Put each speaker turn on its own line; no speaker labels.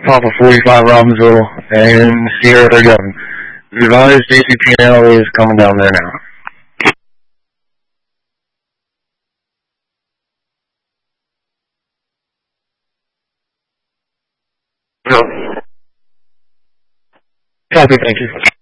Papa 45 Robbinsville, and Sierra 37. Advise JCPL is coming down there now. Copy, thank you.